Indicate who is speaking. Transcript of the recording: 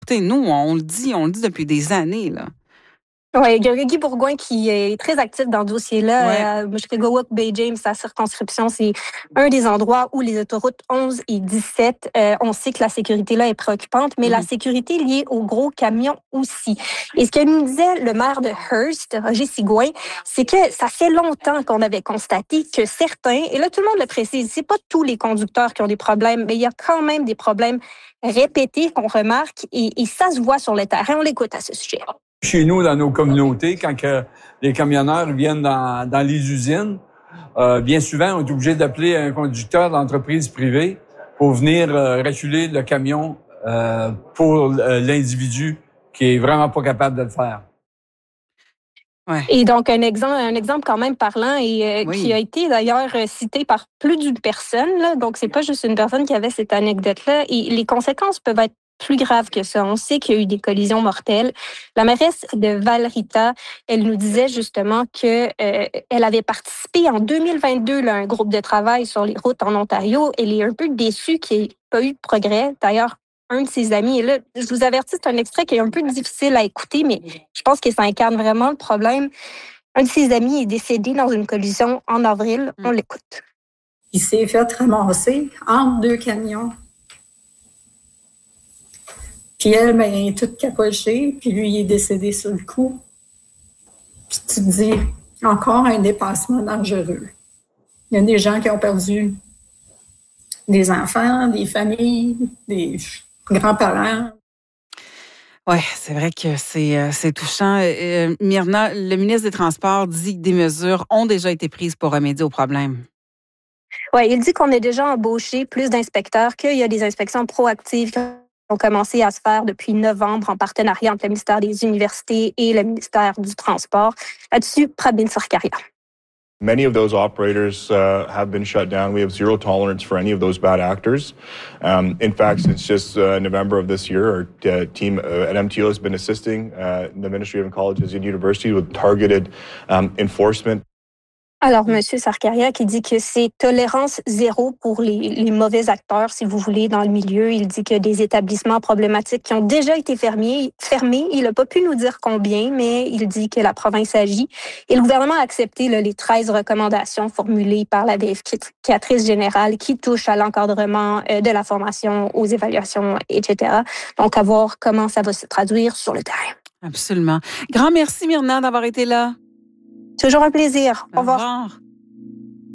Speaker 1: écoutez, nous, on le dit depuis des années, là.
Speaker 2: Oui, il y a Guy Bourgoin qui est très actif dans ce dossier-là. Mushkegowuk, Bay James, sa circonscription, c'est un des endroits où les autoroutes 11 et 17, on sait que la sécurité là est préoccupante, mais la sécurité liée aux gros camions aussi. Et ce que nous disait le maire de Hearst, Roger Sigouin, c'est que ça fait longtemps qu'on avait constaté que certains, et là tout le monde le précise, c'est pas tous les conducteurs qui ont des problèmes, mais il y a quand même des problèmes répétés qu'on remarque et ça se voit sur le terrain. On l'écoute à ce sujet.
Speaker 3: Chez nous, dans nos communautés, quand les camionneurs viennent dans les usines, bien souvent, on est obligé d'appeler un conducteur d'entreprise privée pour venir reculer le camion pour l'individu qui est vraiment pas capable de le faire.
Speaker 2: Ouais. Et donc, un exemple quand même parlant et qui a été d'ailleurs cité par plus d'une personne. Là. Donc, c'est pas juste une personne qui avait cette anecdote-là. Et les conséquences peuvent être plus grave que ça. On sait qu'il y a eu des collisions mortelles. La mairesse de Val-Rita, elle nous disait justement que elle avait participé en 2022 à un groupe de travail sur les routes en Ontario. Elle est un peu déçue qu'il n'y ait pas eu de progrès. D'ailleurs, un de ses amis, et là, je vous avertis, c'est un extrait qui est un peu difficile à écouter, mais je pense que ça incarne vraiment le problème. Un de ses amis est décédé dans une collision en avril. On l'écoute.
Speaker 4: Il s'est fait ramasser entre deux camions. Puis elle, ben, elle est toute capochée, puis lui, il est décédé sur le coup. Puis tu te dis, encore un dépassement dangereux. Il y a des gens qui ont perdu des enfants, des familles, des grands-parents.
Speaker 1: Oui, c'est vrai que c'est touchant. Myrna, le ministre des Transports dit que des mesures ont déjà été prises pour remédier au problème.
Speaker 2: Oui, il dit qu'on a déjà embauché plus d'inspecteurs, qu'il y a des inspections proactives ont commencé à se faire depuis novembre en partenariat entre le ministère des Universités et le ministère du Transport. Là-dessus, Prabin Sarkaria.
Speaker 5: Many of those operators have been shut down. We have zero tolerance for any of those bad actors. In fact, since just November of this year, our team at MTO has been assisting the Ministry of Colleges and Universities with targeted enforcement.
Speaker 2: Alors, M. Sarkaria qui dit que c'est tolérance zéro pour les mauvais acteurs, si vous voulez, dans le milieu. Il dit qu'il y a des établissements problématiques qui ont déjà été fermés. Il n'a pas pu nous dire combien, mais il dit que la province agit. Et le gouvernement a accepté les 13 recommandations formulées par la vérificatrice générale qui touchent à l'encadrement de la formation, aux évaluations, etc. Donc, à voir comment ça va se traduire sur le terrain.
Speaker 1: Absolument. Grand merci, Myrna, d'avoir été là.
Speaker 2: Toujours un plaisir. Au revoir.